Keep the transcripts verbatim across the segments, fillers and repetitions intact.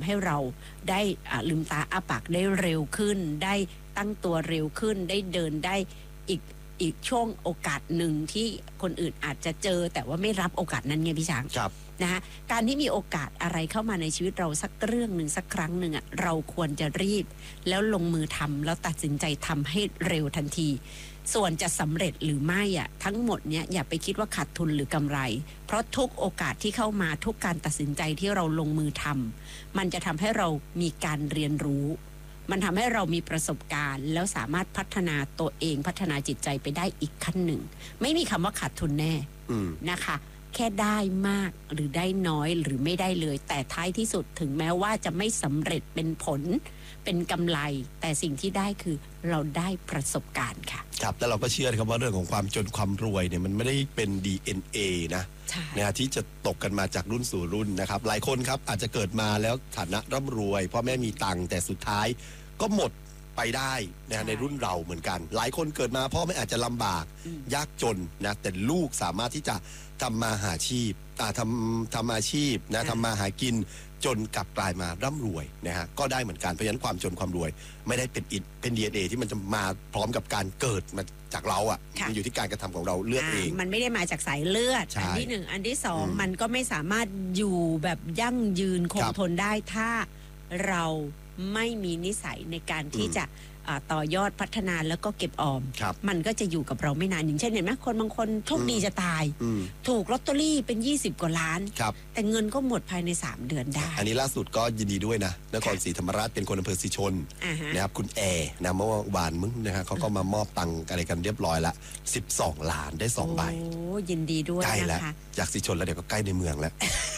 ให้เราได้ลืมตาอ้าปากได้เร็วขึ้นได้ตั้งตัวเร็วขึ้นได้เดินได้อีกอีกช่วงโอกาสหนึ่งที่คนอื่นอาจจะเจอแต่ว่าไม่รับโอกาสนั้นไงพี่ช้างครับนะคะการที่มีโอกาสอะไรเข้ามาในชีวิตเราสักเรื่องหนึ่งสักครั้งหนึ่งอ่ะเราควรจะรีบแล้วลงมือทำแล้วตัดสินใจทำให้เร็วทันทีส่วนจะสำเร็จหรือไม่อ่ะทั้งหมดเนี้ยอย่าไปคิดว่าขาดทุนหรือกำไรเพราะทุกโอกาสที่เข้ามาทุกการตัดสินใจที่เราลงมือทำมันจะทำให้เรามีการเรียนรู้มันทำให้เรามีประสบการณ์แล้วสามารถพัฒนาตัวเองพัฒนาจิตใจไปได้อีกขั้นหนึ่งไม่มีคำว่าขาดทุนแน่นะคะแค่ได้มากหรือได้น้อยหรือไม่ได้เลยแต่ท้ายที่สุดถึงแม้ว่าจะไม่สำเร็จเป็นผลเป็นกำไรแต่สิ่งที่ได้คือเราได้ประสบการณ์ค่ะครับแล้วเราก็เชื่อครับว่าเรื่องของความจนความรวยเนี่ยมันไม่ได้เป็น ดี เอ็น เอ นะนะที่จะตกกันมาจากรุ่นสู่รุ่นนะครับหลายคนครับอาจจะเกิดมาแล้วฐานะร่ำรวยพ่อแม่มีตังค์แต่สุดท้ายก็หมดไปได้นะในรุ่นเราเหมือนกันหลายคนเกิดมาพ่อแม่อาจจะลำบากยากจนนะแต่ลูกสามารถที่จะทำมาหาชีพทำทำอาชีพนะทำมาหากินจนกลับกลายมาร่ำรวยนะฮะก็ได้เหมือนกันเพราะฉะนั้นความจนความรวยไม่ได้เป็นอิเป็น ดี เอ็น เอ ที่มันจะมาพร้อมกับการเกิดมาจากเราอ่ะมันอยู่ที่การกระทำของเราเลือกเองมันไม่ได้มาจากสายเลือดอันที่หนึ่งอันที่สองมันก็ไม่สามารถอยู่แบบยั่งยืนคงทนได้ถ้าเราไม่มีนิสัยในการที่จะต่อยอดพัฒนาแล้วก็เก็บออมมันก็จะอยู่กับเราไม่นานอย่างเช่นเห็นไหมคนบางคนโชคดีจะตายถูกลอตเตอรี่เป็นยี่สิบกว่าล้านแต่เงินก็หมดภายในสามเดือนได้อันนี้ล่าสุดก็ยินดีด้วยนะนครศรีธรรมราชเป็นคนอำเภอศรีชนนะครับคุณแอร์นะเมื่อวานมึงนะฮะเขาก็มามอบตังค์อะไรกันเรียบร้อยละสิบสองล้านได้สองใบโอ้ยินดีด้วยนะคะจากศรีชนแล้วเดี๋ยวก็ใกล้ในเมืองแล้ว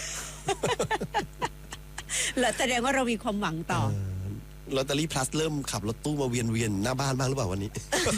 แล้วแสดงว่าเรามีความหวังต่อลอตเตอรี่พลัสเริ่มขับรถตู้มาเวียนเวียนหน้าบ้านบ้างหรือเปล่าวันนี้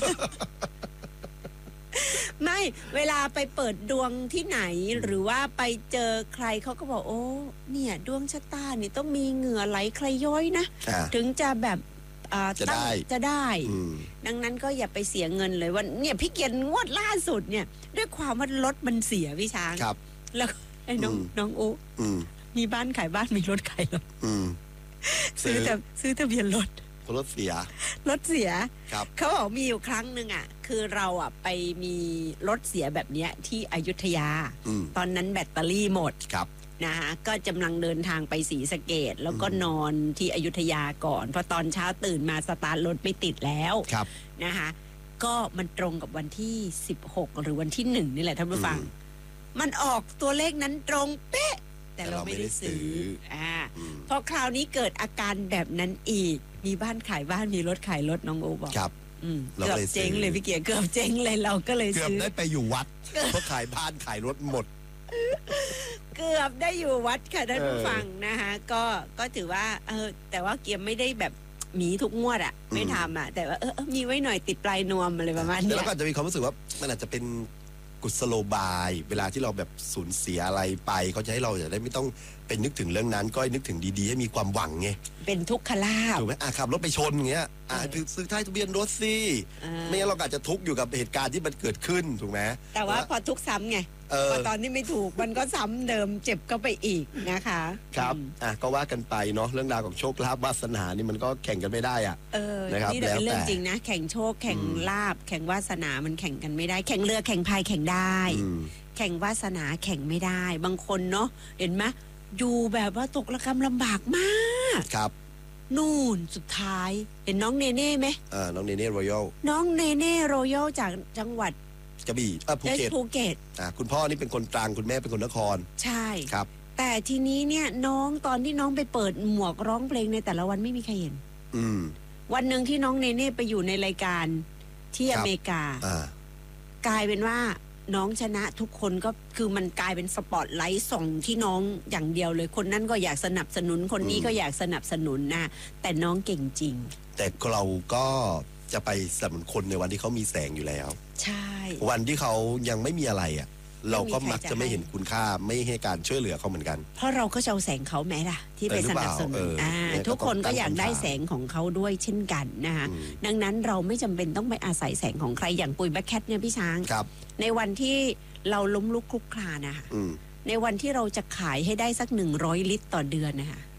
ไม่เวลาไปเปิดดวงที่ไหนหรือว่าไปเจอใครเขาก็บอกโอ้เนี่ยดวงชะตานี่ต้องมีเหงื่อไหลใครย้อยนะถึงจะแบบจะได้จะได้ดังนั้นก็อย่าไปเสียเงินเลยว่าเนี่ยพี่เกียรติงวดล่าสุดเนี่ยด้วยความว่ารถมันเสียพี่ช้างแล้วไอ้น้องน้องโอ้มีบ้านขายบ้านมีรถขายรถซื้อแต่ซื้อทะเบียนรถรถเสียรถเสียครับเขาบอกมีอยู่ครั้งหนึ่งอ่ะคือเราอ่ะไปมีรถเสียแบบเนี้ยที่อยุธยาตอนนั้นแบตเตอรี่หมดครับนะคะก็กำลังเดินทางไปศรีสะเกษแล้วก็นอนที่อยุธยาก่อนพอตอนเช้าตื่นมาสตาร์ทรถไม่ติดแล้วนะคะก็มันตรงกับวันที่สิบหกหรือวันที่หนึ่งนี่แหละท่านผู้ฟังมันออกตัวเลขนั้นตรงเป๊ะแต่เราไม่ได้ซื้ออ่าพอคราวนี้เกิดอาการแบบนั้นอีกมีบ้านขายบ้านมีรถขายรถน้องโอบอกครับเกือบเจ๊งเลยพี่เกียร์เกือบเจ๊งเลยเราก็เลยซื้อเกือบได้ไปอยู่วัดเพราะขายบ้านขายรถหมดเกือบได้อยู่วัดค่ะท่านผู้ฟังนะคะก็ก็ถือว่าเออแต่ว่าเกียร์ไม่ได้แบบหมีทุกงวดอ่ะไม่ทำอ่ะแต่ว่าเออมีไว้หน่อยติดปลายนวมอะไรประมาณนี้แล้วก็จะมีความรู้สึกว่ามันอาจจะเป็นกุศโลบายเวลาที่เราแบบสูญเสียอะไรไปเขาจะให้เราจะได้ไม่ต้องเป็นนึกถึงเรื่องนั้นก็นึกถึงดีๆให้มีความหวังไงเป็นทุกขลาภถูกไหมอ่ะขับรถไปชนอย่างเงี้ยอ่ะซื้อท้ายทะเบียนรถสิไม่งั้นเราอาจจะทุกข์อยู่กับเหตุการณ์ที่มันเกิดขึ้นถูกไหมแต่ว่าพอทุกข์ซ้ำไงพอตอนนี้ไม่ถูกมันก็ซ้ำเดิมเจ็บก็ไปอีกนะคะครับอ่ะก็ว่ากันไปเนาะเรื่องราวของโชคลาภวาสนานี่มันก็แข่งกันไม่ได้อ่ะเออนี่เป็นเรื่องจริงนะแข่งโชคแข่งลาภแข่งวาสนามันแข่งกันไม่ได้แข่งเรือแข่งพายแข่งได้แข่งวาสนาแข่งไม่ได้บางคนเนาะเห็นไหมอยู่แบบว่าตกระกำลำบากมากครับนู่นสุดท้ายเห็นน้องเนเน่ไหมอ่าน้องเนเน่รอยัลน้องเนเน่รอยัลจากจังหวัดกระบี่เออภูเก็ตภูเก็ตอ่าคุณพ่อนี่เป็นคนตรังคุณแม่เป็นคนนครใช่ครับแต่ทีนี้เนี่ยน้องตอนที่น้องไปเปิดหมวกร้องเพลงในแต่ละวันไม่มีใครเห็นอืมวันหนึ่งที่น้องเนเน่ไปอยู่ในรายการที่อเมริกาอ่ากลายเป็นว่าน้องชนะทุกคนก็คือมันกลายเป็นสปอตไลท์ส่องที่น้องอย่างเดียวเลยคนนั้นก็อยากสนับสนุนคนนี้ก็อยากสนับสนุนนะแต่น้องเก่งจริงแต่เราก็จะไปสนับสนุนคนในวันที่เขามีแสงอยู่แล้วใช่วันที่เขายังไม่มีอะไรอ่ะเราก็มักจะไม่เห็นคุณค่าไม่ให้การช่วยเหลือเขาเหมือนกันเพราะเราก็จะเอาแสงเขาแม้ล่ะที่ไปสนับสนุนอ่าทุกคนก็อยากได้แสงของเขาด้วยเช่นกันนะคะดังนั้นเราไม่จำเป็นต้องไปอาศัยแสงของใครอย่างปุ๋ยแบคแคทเนี่ยพี่ช้างในวันที่เราล้มลุกคลุกคลานนะคะในวันที่เราจะขายให้ได้สักหนึ่งร้อยลิตรต่อเดือนนะคะ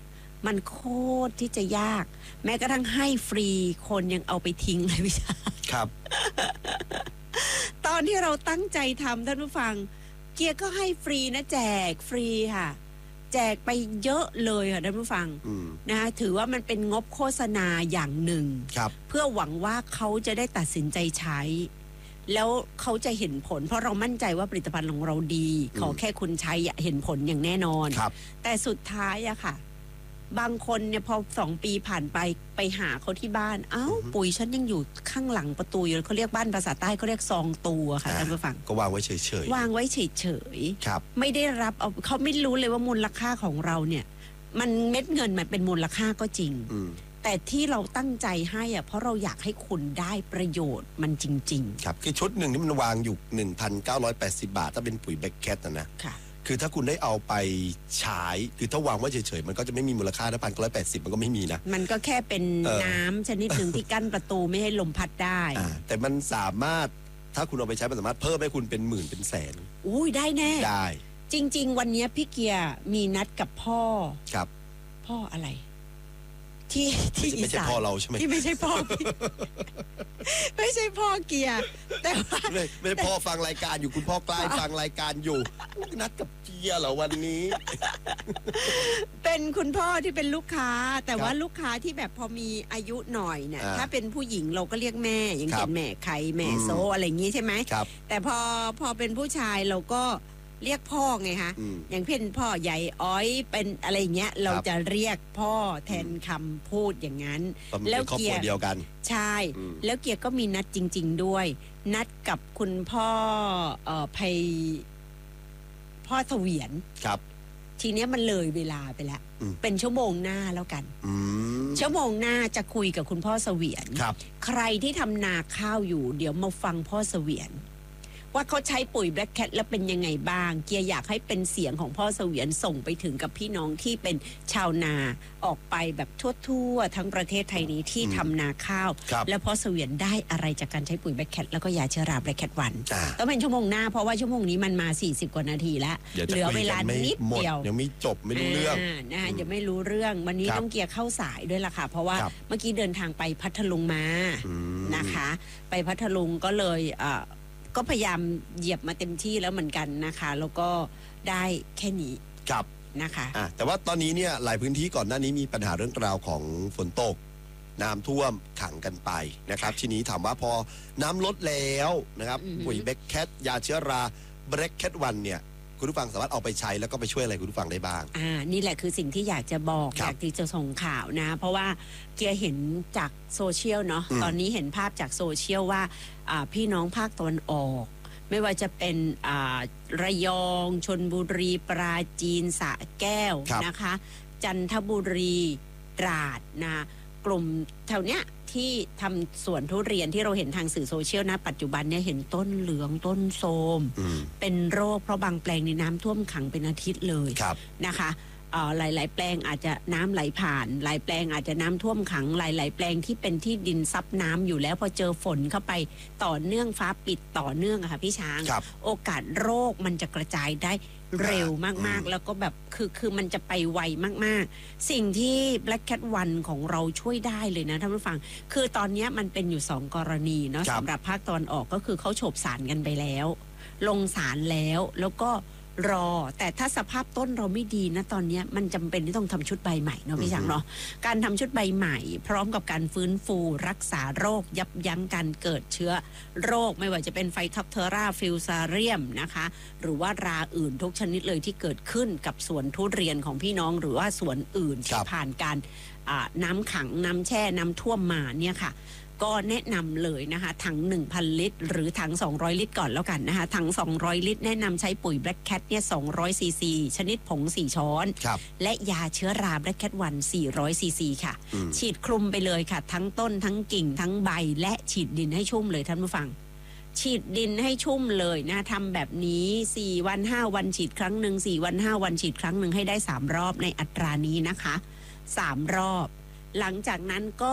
มันโคตรที่จะยากแม้กระทั่งให้ฟรีคนยังเอาไปทิ้งเลยพี่ชาครับตอนที่เราตั้งใจทำท่านผู้ฟังเกียร์ก็ให้ฟรีนะแจกฟรีค่ะแจกไปเยอะเลยค่ะท่านผู้ฟังนะคะถือว่ามันเป็นงบโฆษณาอย่างหนึ่งเพื่อหวังว่าเขาจะได้ตัดสินใจใช้แล้วเขาจะเห็นผลเพราะเรามั่นใจว่าผลิตภัณฑ์ของเราดีขอแค่คุณใช้เห็นผลอย่างแน่นอนแต่สุดท้ายอะค่ะบางคนเนี่ยพอสองปีผ่านไปไปหาเขาที่บ้านเอ้าปุ๋ยฉันยังอยู่ข้างหลังประตูอยู่เขาเรียกบ้านภาษาใต้เขาเรียกซองตัวค่ะท่านผู้ฟังก็วางไว้เฉยๆวางไว้เฉยๆไม่ได้รับเอาเขาไม่รู้เลยว่ามูลค่าของเราเนี่ยมันเม็ดเงินมันเป็นมูลค่าก็จริงแต่ที่เราตั้งใจให้อ่ะเพราะเราอยากให้คุณได้ประโยชน์มันจริงๆครับคือชุดหนึ่งที่มันวางอยู่ หนึ่งพันเก้าร้อยแปดสิบบาทถ้าเป็นปุ๋ยแบล็คแคทนะนะคือถ้าคุณได้เอาไปใช้คือถ้าวางไว้เฉยๆมันก็จะไม่มีมูลค่าถ้าพันเก้าร้อยแปดสิบมันก็ไม่มีนะมันก็แค่เป็นน้ำชนิดหนึ่งที่กั้นประตูไม่ให้ลมพัดได้แต่มันสามารถถ้าคุณเอาไปใช้มันสามารถเพิ่มให้คุณเป็นหมื่นเป็นแสนอุ้ยได้แน่ได้จริงๆวันนี้พี่เกียร์มีนัดกับพ่อครับพ่ออะไรที่ที่ไม่ใช่พ่อเราใช่ไหมที่ไม่ใช่พ่อไม่ใช่พ่อเกียร์แต่ว่าไม่ไม่พ่อฟังรายการอยู่คุณพ่อกล้าฟังรายการอยู่นัดกับเกียร์เหรอวันนี้เป็นคุณพ่อที่เป็นลูกค้าแต่ว่าลูกค้าที่แบบพอมีอายุหน่อยเนี่ยถ้าเป็นผู้หญิงเราก็เรียกแม่อย่างเช่นแม่ไข่แม่โซอะไรอย่างงี้ใช่ไหมแต่พอพอเป็นผู้ชายเราก็เรียกพ่อไงคะอย่างเช่นพ่อใหญ่อ้อยเป็นอะไรเงี้ยเราจะเรียกพ่อแทนคำพูดอย่างนั้นแล้วเกียร์เดียวกันใช่แล้วเกียร์ก็มีนัดจริงๆด้วยนัดกับคุณพ่อเอ่อไพพ่อเสวียนครับทีเนี้ยมันเลยเวลาไปแล้วเป็นชั่วโมงหน้าแล้วกันชั่วโมงหน้าจะคุยกับคุณพ่อเสวียนใครที่ทำนาข้าวอยู่เดี๋ยวมาฟังพ่อเสวียนว่าเขาใช้ปุ๋ยแบล็คแคทแล้วเป็นยังไงบ้างเกียร์อยากให้เป็นเสียงของพ่อเสวียนส่งไปถึงกับพี่น้องที่เป็นชาวนาออกไปแบบทั่วๆทั้งประเทศไทยนี้ที่ทำนาข้าวแล้วพ่อเสวียนได้อะไรจากการใช้ปุ๋ยแบล็คแคทแล้วก็ยาเชื้อราแบล็คแคทวันต้องเป็นชั่วโมงหน้าเพราะว่าชั่วโมงนี้มันมาสี่สิบกว่านาทีแล้วเหลือเวลานิดเดียวยังไม่จบไม่รู้เรื่องนะคะยังไม่รู้เรื่องวันนี้ต้องเกียร์เข้าสายด้วยล่ะค่ะเพราะว่าเมื่อกี้เดินทางไปพัทลุงมานะคะไปพัทลุงก็เลยก็พยายามเหยียบมาเต็มที่แล้วเหมือนกันนะคะแล้วก็ได้แค่นี้ครับนะคะะแต่ว่าตอนนี้เนี่ยหลายพื้นที่ก่อนหน้านี้มีปัญหาเรื่องราวของฝนตกน้ำท่วมขังกันไปนะครับทีนี้ถามว่าพอน้ำลดแล้วนะครับปุ๋ยแบล็คแคทยาเชื้อราแบล็คแคทวันเนี่ยคุณผู้ฟังสามารถเอาไปใช้แล้วก็ไปช่วยอะไรคุณผู้ฟังได้บ้างอ่านี่แหละคือสิ่งที่อยากจะบอกอยากที่จะส่งข่าวนะเพราะว่าเกียร์เห็นจากโซเชียลเนาะตอนนี้เห็นภาพจากโซเชียลว่าพี่น้องภาคตะวันออกไม่ว่าจะเป็นระยองชลบุรีปราจีนสระแก้วนะคะจันทบุรีตราดนะกลุ่มแถวเนี้ยที่ทำสวนทุเรียนที่เราเห็นทางสื่อโซเชียลนะปัจจุบันเนี่ยเห็นต้นเหลืองต้นโทรมเป็นโรคเพราะบางแปลงในน้ำท่วมขังเป็นอาทิตย์เลยนะคะหลายๆแปลงอาจจะน้ำไหลผ่านหลายแปลงอาจจะน้ำท่วมขังหลายๆแปลงที่เป็นที่ดินซับน้ำอยู่แล้วพอเจอฝนเข้าไปต่อเนื่องฟ้าปิดต่อเนื่องอะค่ะพี่ช้างโอกาสโรคมันจะกระจายได้เร็วมากๆแล้วก็แบบคือคือมันจะไปไวมากๆสิ่งที่ Black Cat วันของเราช่วยได้เลยนะท่านผู้ฟังคือตอนนี้มันเป็นอยู่สองกรณีเนาะสำหรับภาคตะวันออกก็คือเขาโฉบสารกันไปแล้วลงสารแล้วแล้วก็รอแต่ถ้าสภาพต้นเราไม่ดีนะตอนนี้มันจำเป็นที่ต้องทำชุดใบใหม่เนาะพี่ช้างเนาะการทำชุดใบใหม่พร้อมกับการฟื้นฟูรักษาโรคยับยั้งการเกิดเชื้อโรคไม่ว่าจะเป็นไฟท็อปเทอราฟิลซาเรียมนะคะหรือว่าราอื่นทุกชนิดเลยที่เกิดขึ้นกับสวนทุเรียนของพี่น้องหรือว่าสวนอื่นที่ผ่านการน้ำขังน้ำแช่น้ำท่วมมาเนี่ยค่ะก็แนะนำเลยนะคะถัง หนึ่งพัน ลิตรหรือถังสองร้อยลิตรก่อนแล้วกันนะคะถังสองร้อยลิตรแนะนำใช้ปุ๋ย Black Cat เนี่ยสองร้อยซีซีชนิดผงสี่ช้อนและยาเชื้อรา Black Cat วันสี่ร้อยซีซีค่ะฉีดคลุมไปเลยค่ะทั้งต้นทั้งกิ่งทั้งใบและฉีดดินให้ชุ่มเลยท่านผู้ฟังฉีดดินให้ชุ่มเลยนะทำแบบนี้สี่วันห้าวันฉีดครั้งหนึ่งสี่วันห้าวันฉีดครั้งหนึ่งให้ได้สามรอบในอัตรานี้นะคะสามรอบหลังจากนั้นก็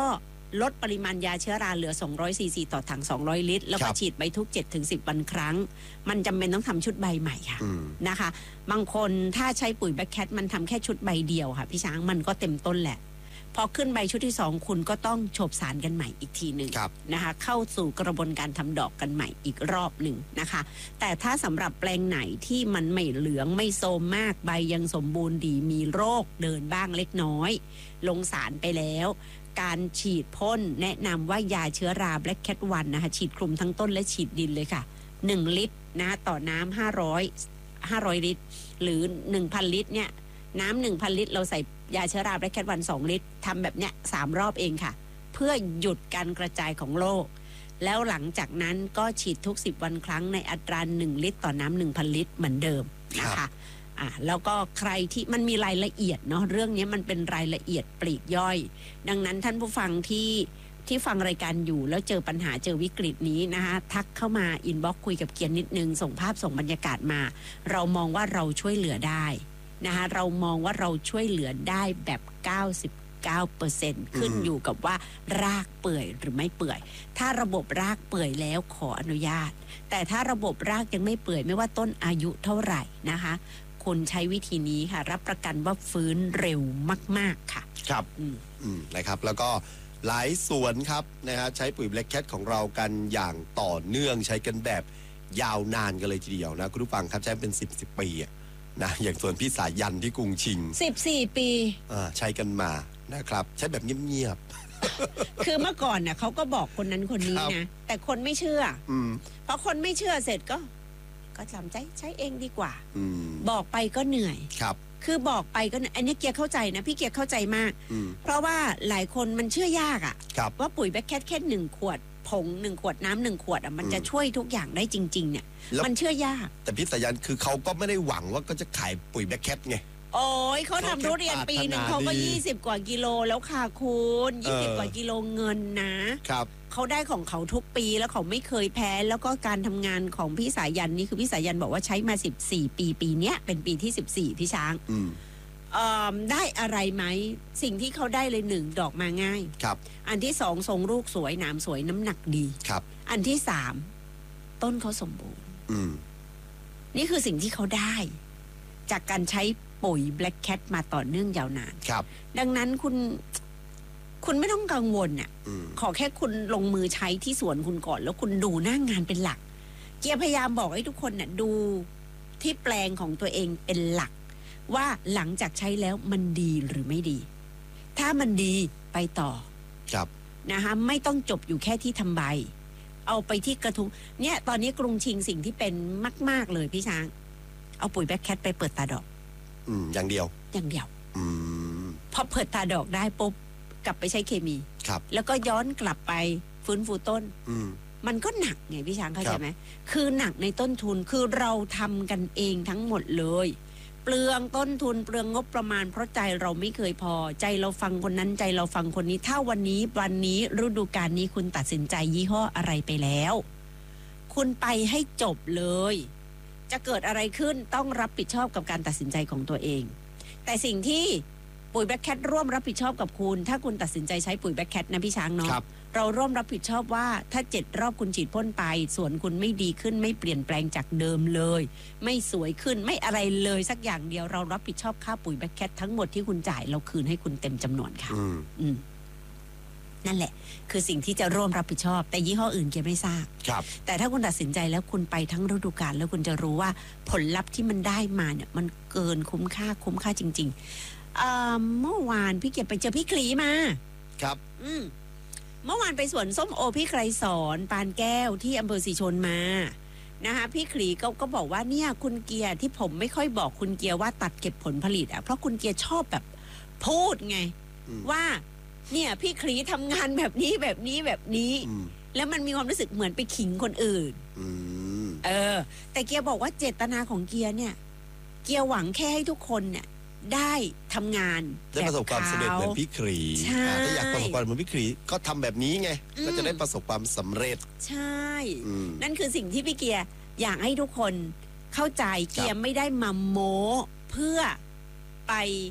ลดปริมาณยาเชื้อราเหลือสองร้อยซีซีต่อถังสองร้อยลิตรแล้วก็ฉีดไปทุก เจ็ดถึงสิบ วันครั้งมันจำเป็นต้องทำชุดใบใหม่ค่ะนะคะบางคนถ้าใช้ปุ๋ยแบล็คแคทมันทำแค่ชุดใบเดียวค่ะพี่ช้างมันก็เต็มต้นแหละพอขึ้นใบชุดที่สองคุณก็ต้องโฉบสารกันใหม่อีกทีหนึ่งนะคะเข้าสู่กระบวนการทำดอกกันใหม่อีกรอบหนึ่งนะคะแต่ถ้าสำหรับแปลงไหนที่มันไม่เหลืองไม่โทรมมากใบยังสมบูรณ์ดีมีโรคเดินบ้างเล็กน้อยลงสารไปแล้วการฉีดพ่นแนะนำว่ายาเชื้อรา Black Cat วันนะคะฉีดคลุมทั้งต้นและฉีดดินเลยค่ะหนึ่งลิตรนะต่อน้ำห้าร้อยห้าร้อยลิตรหรือ หนึ่งพัน ลิตรเนี่ยน้ำหนึ่งพันลิตรเราใส่ยาเชื้อรา Black Cat วันสองลิตรทำแบบเนี้ยสามรอบเองค่ะเพื่อหยุดการกระจายของโรคแล้วหลังจากนั้นก็ฉีดทุกสิบวันครั้งในอัตราหนึ่งลิตรต่อน้ำหนึ่งพันลิตรเหมือนเดิมนะคะอ่าแล้วก็ใครที่มันมีรายละเอียดเนาะเรื่องนี้มันเป็นรายละเอียดปลีกย่อยดังนั้นท่านผู้ฟังที่ที่ฟังรายการอยู่แล้วเจอปัญหาเจอวิกฤตนี้นะคะทักเข้ามาอินบ็อกซ์คุยกับเกียรตินิดนึงส่งภาพส่งบรรยากาศมาเรามองว่าเราช่วยเหลือได้นะคะเรามองว่าเราช่วยเหลือได้แบบ เก้าสิบเก้าเปอร์เซ็นต์ ขึ้นอยู่กับว่ารากเปื่อยหรือไม่เปื่อยถ้าระบบรากเปื่อยแล้วขออนุญาตแต่ถ้าระบบรากยังไม่เปื่อยไม่ว่าต้นอายุเท่าไหร่นะคะคุณใช้วิธีนี้ค่ะรับประกันว่าฟื้นเร็วมากๆค่ะครับอืมอืมนะครับแล้วก็หลายสวนครับนะฮะใช้ปุ๋ย Black Cat ของเรากันอย่างต่อเนื่องใช้กันแบบยาวนานกันเลยทีเดียวนะคุณผู้ฟังครับใช้เป็นสิบสิบปีนะอย่างส่วนพี่สายันที่กรุงชิงสิบสี่ปีอ่าใช้กันมานะครับใช้แบบเงียบๆ คือเมื่อก่อนน่ะเขาก็บอกคนนั้นคนนี้นะแต่คนไม่เชื่ออืมพอคนไม่เชื่อเสร็จก็ก็จำใจใช้เองดีกว่าอบอกไปก็เหนื่อยครับคือบอกไปก็อันนี้เกียร์เข้าใจนะพี่เกียร์เข้าใจมากเพราะว่าหลายคนมันเชื่อยากอ่ะว่าปุ๋ยแบล็คแคทแค่หนึ่งขวดผงหนึ่งขวดน้ำหนึ่งขวดอ่ะมันจะช่วยทุกอย่างได้จริงๆเนี่ยมันเชื่อยากแต่พี่สายันคือเขาก็ไม่ได้หวังว่าก็จะขายปุ๋ยแบล็คแคทไงโอ้ยเขาทำทุเรียนปีหนึ่งเขาก็ยี่สิบกว่ากิโลแล้วค่ะคุณยี่สิบกว่ากิโลเงินนะครับเขาได้ของเขาทุกปีแล้วเขาไม่เคยแพ้แล้วก็การทำงานของพี่สายันนี่คือพี่สายันบอกว่าใช้มาสิบสี่ปีปีเนี้ยเป็นปีที่สิบสี่พี่ช้างได้อะไรไหมสิ่งที่เขาได้เลยหนึ่งดอกมาง่ายครับอันที่สองทรงลูกสวยหนามสวยน้ำหนักดีครับอันที่สามต้นเขาสมบูรณ์นี่คือสิ่งที่เขาได้จากการใช้ปุ๋ย Black Cat มาต่อเนื่องยาวนานครับดังนั้นคุณคุณไม่ต้องกังวลน่ะขอแค่คุณลงมือใช้ที่สวนคุณก่อนแล้วคุณดูหน้างานเป็นหลักเกียร์พยายามบอกให้ทุกคนน่ะดูที่แปลงของตัวเองเป็นหลักว่าหลังจากใช้แล้วมันดีหรือไม่ดีถ้ามันดีไปต่อครับนะคะไม่ต้องจบอยู่แค่ที่ทำใบเอาไปที่กระทุงเนี่ยตอนนี้กรุงชิงสิ่งที่เป็นมากๆเลยพี่ช้างเอาปุ๋ยแบล็คแคทไปเปิดตาดอกอืมอย่างเดียวอย่างเดียวอืมพอเปิดตาดอกได้ปุ๊บกลับไปใช้เคมีครับแล้วก็ย้อนกลับไปฟื้นฟูต้นอืมมันก็หนักไงพี่ช้างเข้าใจไหมคือหนักในต้นทุนคือเราทำกันเองทั้งหมดเลยเปลืองต้นทุนเปลืองงบประมาณเพราะใจเราไม่เคยพอใจเราฟังคนนั้นใจเราฟังคนนี้ถ้าวันนี้วันนี้ฤดูกาลนี้คุณตัดสินใจยี่ห้ออะไรไปแล้วคุณไปให้จบเลยจะเกิดอะไรขึ้นต้องรับผิดชอบกับการตัดสินใจของตัวเองแต่สิ่งที่ปุ๋ยแบล็คแคทร่วมรับผิดชอบกับคุณถ้าคุณตัดสินใจใช้ปุ๋ยแบล็คแคทนะพี่ช้างเนาะเราร่วมรับผิดชอบว่าถ้าเจ็ดรอบคุณฉีดพ่นไปสวนคุณไม่ดีขึ้นไม่เปลี่ยนแปลงจากเดิมเลยไม่สวยขึ้นไม่อะไรเลยสักอย่างเดียวเรารับผิดชอบค่าปุ๋ยแบล็คแคททั้งหมดที่คุณจ่ายเราคืนให้คุณเต็มจำนวนค่ะอืมนั่นแหละคือสิ่งที่จะร่วมรับผิดชอบแต่ยี่ห้ออื่นเกียร์ไม่ทราบครับแต่ถ้าคุณตัดสินใจแล้วคุณไปทั้งฤดูกาลแล้วคุณจะรู้ว่าผลลัพธ์ที่มันได้มาเนี่ยมันเกินคุ้มค่าคุ้มค่าจริงๆเอ่อเมื่อวานพี่เกียร์ไปเจอพี่คลีมาครับอืมเมื่อวานไปสวนส้มโอพี่ไกรสอนปานแก้วที่อำเภอศรีชนมานะคะพี่คลีก็ก็บอกว่าเนี่ยคุณเกียร์ที่ผมไม่ค่อยบอกคุณเกียร์ว่าตัดเก็บผลผลิตอ่ะเพราะคุณเกียร์ชอบแบบพูดไงว่าเนี่ยพี่คลีทำงานแบบนี้แบบนี้แบบนี้แล้วมันมีความรู้สึกเหมือนไปขิงคนอื่นเออแต่เกียร์บอกว่าเจตนาของเกียร์เนี่ยเกียร์หวังแค่ให้ทุกคนเนี่ยได้ทำงานได้ประสบความสำเร็จเหมือนพี่คลีถ้าอยากประสบความเหมือนพี่คลีก็ทำแบบนี้ไงก็จะได้ประสบความสำเร็จใช่นั่นคือสิ่งที่พี่เกียร์อยากให้ทุกคนเข้าใจเกียร์ไม่ได้มาโม้เพื่อไป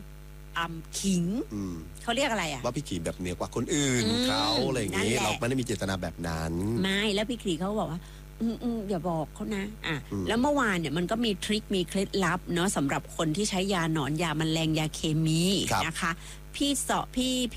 อำขิงเขาเรียกอะไรอ่ะว่าพี่ขีแบบเหนือกว่าคนอื่นเขาอะไรอย่างนี้เราไม่ได้มีเจตนาแบบนั้นไม่แล้วพี่ขีเขาบอกว่าอืมอืมอย่าบอกเขานะอ่ะแล้วเมื่อวานเนี่ยมันก็มีทริคมีเคล็ดลับเนาะสำหรับคนที่ใช้ยาหนอนยาแมลงยาเคมีนะคะพี่เสาะพี่